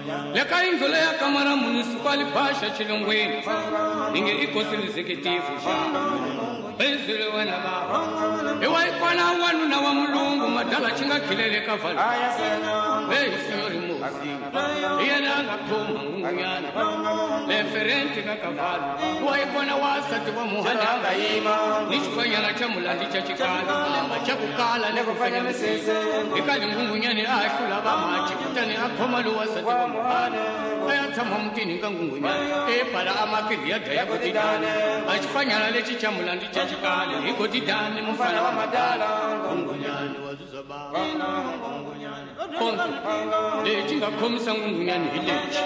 leka indlela ya kamara municipal basha chilongweni ninge ikosi executive bezile wena baba ewaikona wanu na wa mulungu madala chinga khilele kavalo sori muzi yena ngaphuma ngunguyana referenti kakavalo waikona wasati wa muhanda nichifanyana cha mulandi cha chikala cha kukala nekufanya mesese ikali ngunguyani ashula bamachi kutani akhoma lo wasati wa muhanda ayathama mtini ngunguyani ebhala amapili ya daya kutidane achifanyana lechi cha mulandi cha chikala ikotidane mufana wa madala ngunguyani wazuza baba ngunguyani lechi ngakhomisa ngunguyani hilechi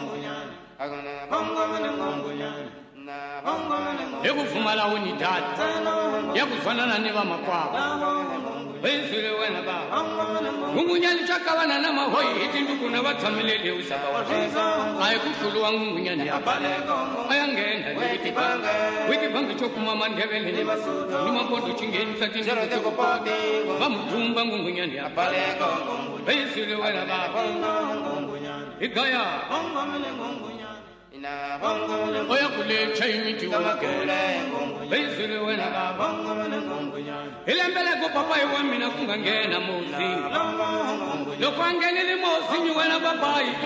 ekuvumala unidada yakuzwanana nevamakwavo bezile wena baba ngunguyani chakavana namahoyi hitindukuna vatsamelele usaka ayekuhluluwa ngunguyani ayangenda witibanga chokuma mandevele nimakondo chingenisa tindikupa vamudumba ngunguyani bezile wena baba igaya oya kulecha imiti wakele bezile wena baba ilembele ko papa iwa mina kungangena mozi lokwangene limozi wena baba